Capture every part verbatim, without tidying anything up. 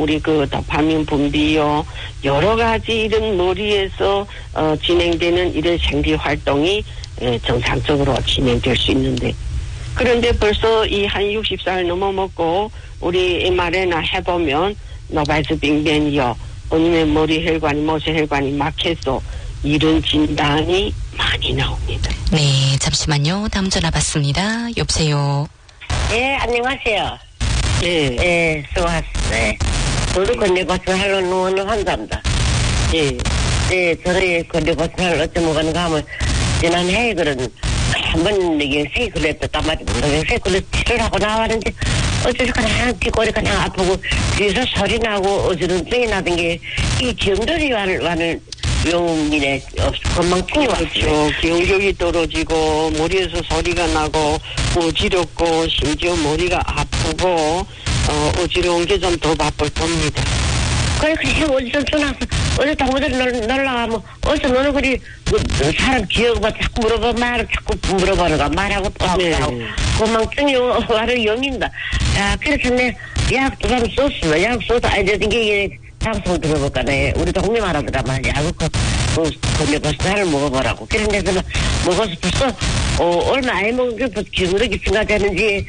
우리 그 도파민 분비요 여러 가지 이런 머리에서 어, 진행되는 이런 생리 활동이 에, 정상적으로 진행될 수 있는데 그런데 벌써 이 한 육십 살 넘어먹고 우리 엠알아이나 해보면 노바이스 빙변이요 아니면 머리 혈관이 모세 혈관이 막혀서 이런 진단이 많이 나옵니다. 네, 잠시만요. 다음 전화 받습니다. 여보세요. 예, 안녕하세요. 예, 예, 수고하셨어요. 네. 저도 건대고생 하러 누워는 환자입니다. 예, 예, 저희 건대고생 하러 어쩌 먹었는가 하면, 지난해에 그런, 한번 이게 세이클을 했단 말이에요. 세이클을 치료를 하고 나왔는데, 어쩌서 그냥 뒷골이 그냥 아프고, 뒤에서 소리 나고, 어지럼증이 나던 게, 이 기억들이 와는, 와는, 용이네, 건망증이 왔어요. 그렇죠. 기억력이 떨어지고 머리에서 소리가 나고 어지럽고 심지어 머리가 아프고 어, 어지러운 게 좀 더 바쁠 겁니다. 그래, 그래, 어디서 전화서, 어디 동무들 놀러가면, 어디서 너는 그리, 그, 사람 기억 뭐 자꾸 물어봐, 말을 자꾸 물어보는 거, 말하고 또 하고, 네. 하고. 건망증이 와를 영인다. 야, 그래서 내, 약도 좀 썼어. 약 써도 아이들 게, 방송 들어볼까네. 우리 동네 말하더라만, 약을 그, 그, 건네버스타를 먹어보라고. 그런 데서 먹어서 벌써, 어, 얼마 안 먹은 게 벌써 기억력이 생각되는지,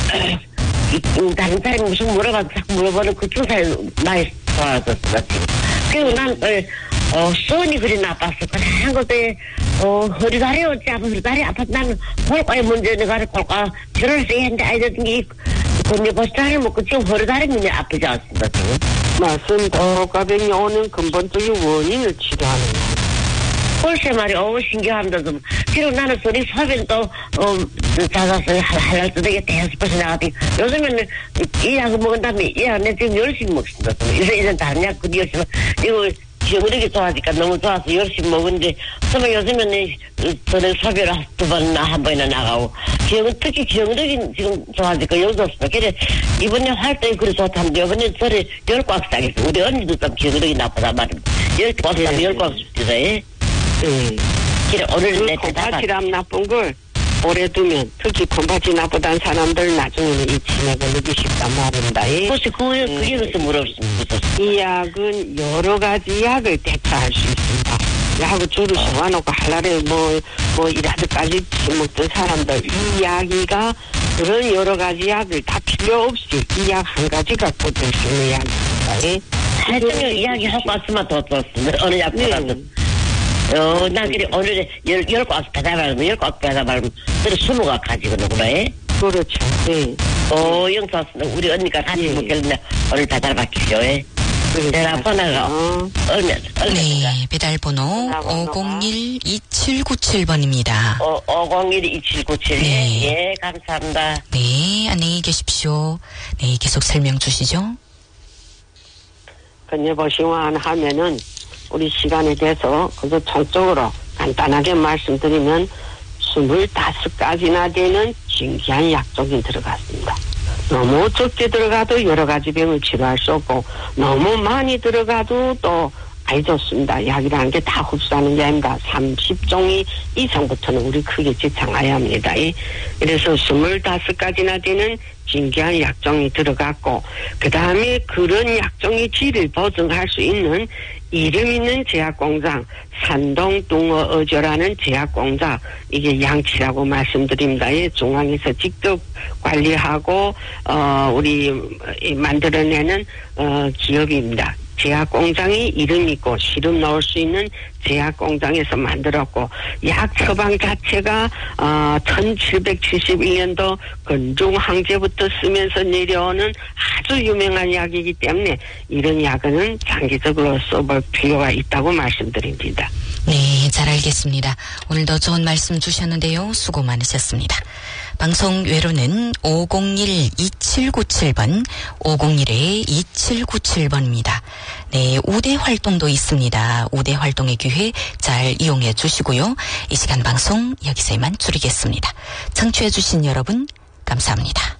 이, 다른 사람이 무슨 물어봐도 자꾸 물어보는 그 주사에 많이 좋아졌어, 지금. 그리고 난, 어, 어, 손이 그리 나빴어. 그냥 그때, 어, 허리다리 어찌 아파, 허리다리 아파. 나는 골과에 문제 내가 골과 치료를 써야 했는데, 아이들 이, 건네버스타를 먹고 지금 허리다리 문제 아프지 않습니다, 지금. 맞습니다. 골과병이 오는 근본적인 원인을 치료하는 거예요. 글쎄 말이야, 어우, 신기합니다, 좀. 그리고 나는 소리 소변 또, 어, 작아서 할랄 때 되게 대여섯 번씩 나가더니, 요즘에는 이 약을 먹은 다음에, 이 약, 내 지금 열심히 먹습니다. 이제, 이제 다른 약, 그 열심히, 이거, 기억력이 좋아지니까 너무 좋아서 열심히 먹은데, 정말 요즘에는, 저는 소변을 두 번이나 한 번이나 나가고, 기억, 특히 기억력이 지금 좋아지니까 여기도 없습니다. 그래, 이번에 활동이 그리 좋다는데, 이번에 저를 열 꽉 싸겠어. 우리 언니도 좀 기억력이 나쁘단 말입니다. 열 꽉 싸면 열 꽉 줍니다, 예? 예. 그래, 오늘 그 내 콩팥이람 나쁜 걸 오래 두면 특히 콩팥이 나쁘다는 사람들 나중에는 이 치매가 느끼기 쉽단 말입니다. 예. 혹시 그게, 그게 무슨 물었습니다. 이 약은 여러 가지 약을 대처할 수 있습니다. 약을 주로 세워놓고 할날에 뭐, 뭐, 이라드까지 먹던 사람들, 이 약이가 그런 여러 가지 약을 다 필요 없이 이 약 한 가지 갖고 될 수 있는 약입니다. 예. 하여튼 이야기 하고 왔으면 더 좋습니다. 어느 약보다도. 네. 어, 난 그래, 오늘에 열, 열 꽉 빼다 말면, 열 꽉 빼다 말면, 그래, 스무 가 가지고 누구나 해? 그렇죠. 네. 어, 영수 우리 언니가 같이 예. 먹겠는데, 오늘 배달 받기죠, 예? 배달 번호가, 어. 얼마, 얼마. 네, 배달번호 오공일 이칠구칠 번입니다. 어, 오공일 이칠구칠. 네. 예, 감사합니다. 네, 안녕히 계십시오. 네, 계속 설명 주시죠. 건네보시원 하면은, 우리 시간에 대해서 그저 총적으로 간단하게 말씀드리면 스물다섯 가지나 되는 신기한 약종이 들어갔습니다. 너무 적게 들어가도 여러 가지 병을 치료할 수 없고 너무 많이 들어가도 또 아이 좋습니다. 약이라는 게 다 흡수하는 게 아닙니다. 삼십 종이 이상부터는 우리 크게 지창해야 합니다. 그래서 스물다섯 가지나 되는 신기한 약종이 들어갔고 그 다음에 그런 약종의 질을 보증할 수 있는 이름 있는 제약공장 산동뚱어어조라는 제약공장 이게 양치라고 말씀드립니다. 예, 중앙에서 직접 관리하고 어 우리 만들어내는 어 기업입니다. 제약공장이 이름 있고 시름 넣을 수 있는 제약공장에서 만들었고 약 처방 자체가 어 천칠백칠십일 년도 건중항제부터 쓰면서 내려오는 아주 유명한 약이기 때문에 이런 약은 장기적으로 써볼 필요가 있다고 말씀드립니다. 네, 잘 알겠습니다. 오늘도 좋은 말씀 주셨는데요. 수고 많으셨습니다. 방송 외로는 오공일 이칠구칠 번, 오공일 이칠구칠 번입니다. 네, 우대 활동도 있습니다. 우대 활동의 기회 잘 이용해 주시고요. 이 시간 방송 여기서 이만 줄이겠습니다. 청취해 주신 여러분 감사합니다.